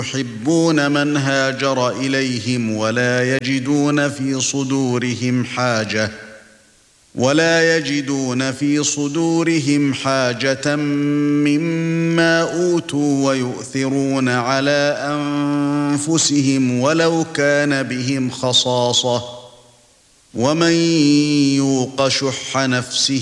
يحبون من هاجر إليهم ولا يجدون في صدورهم حاجة مما أوتوا ويؤثرون على أنفسهم ولو كان بهم خصاصة ومن يوق شح نفسه